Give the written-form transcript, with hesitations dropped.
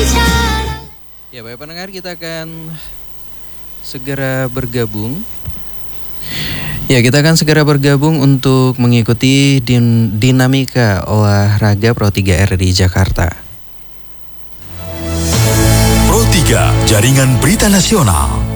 Ya, baik pendengar, kita akan segera bergabung. Ya, kita akan segera bergabung untuk mengikuti dinamika olahraga Pro 3 RRI Jakarta. Pro 3, Jaringan Berita Nasional.